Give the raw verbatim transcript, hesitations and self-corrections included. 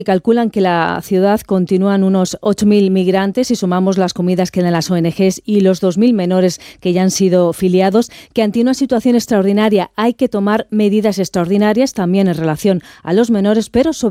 Calculan que la ciudad continúan unos ocho mil migrantes si sumamos las comidas que dan las O N Ges y los dos mil menores que ya han sido filiados, que ante una situación extraordinaria hay que tomar medidas extraordinarias también en relación a los menores, pero sobre